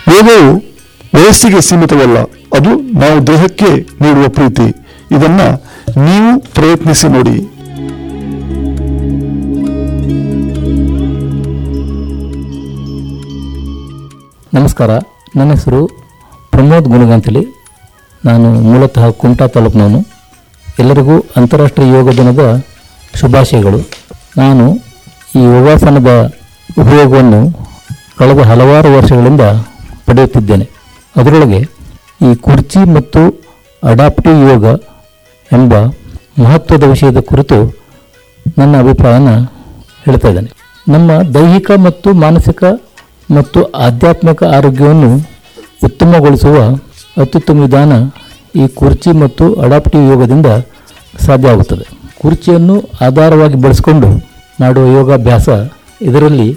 ಯೋಗವು ವಯಸ್ಸಿಗೆ ಸೀಮಿತವಲ್ಲ, ಅದು ನಾವು ದೇಹಕ್ಕೆ ನೀಡುವ ಪ್ರೀತಿ. ಇದನ್ನ ನೀವು ಪ್ರಯತ್ನಿಸಿ ನೋಡಿ. ನಮಸ್ಕಾರ, ನನ್ನ ಹೆಸರು ಪ್ರಮೋದ್ ಗುಣಗಂತಲಿ. ನಾನು ಮೂಲತಃ ಕುಮಟಾ ತಾಲೂಕಿನವನು. ಎಲ್ಲರಿಗೂ ಅಂತಾರಾಷ್ಟ್ರೀಯ ಯೋಗ ದಿನದ ಶುಭಾಶಯಗಳು. ನಾನು ಈ ಯೋಗಾಸನದ ಉಪಯೋಗವನ್ನು ಕಳೆದ ಹಲವಾರು ವರ್ಷಗಳಿಂದ ಪಡೆಯುತ್ತಿದ್ದೇನೆ. ಅದರೊಳಗೆ ಈ ಕುರ್ಚಿ ಮತ್ತು ಅಡಾಪ್ಟಿವ್ ಯೋಗ ಎಂಬ ಮಹತ್ವದ ವಿಷಯದ ಕುರಿತು ನನ್ನ ಅಭಿಪ್ರಾಯನ ಹೇಳ್ತಾ ಇದ್ದೇನೆ. ನಮ್ಮ ದೈಹಿಕ ಮತ್ತು ಮಾನಸಿಕ ಮತ್ತು ಆಧ್ಯಾತ್ಮಿಕ ಆರೋಗ್ಯವನ್ನು ಉತ್ತಮಗೊಳಿಸುವ ಅತ್ಯುತ್ತಮ ವಿಧಾನ ಈ ಕುರ್ಚಿ ಮತ್ತು ಅಡಾಪ್ಟಿವ್ ಯೋಗದಿಂದ ಸಾಧ್ಯ ಆಗುತ್ತದೆ. ಕುರ್ಚಿಯನ್ನು ಆಧಾರವಾಗಿ ಬಳಸಿಕೊಂಡು ಮಾಡುವ ಯೋಗಾಭ್ಯಾಸ, ಇದರಲ್ಲಿ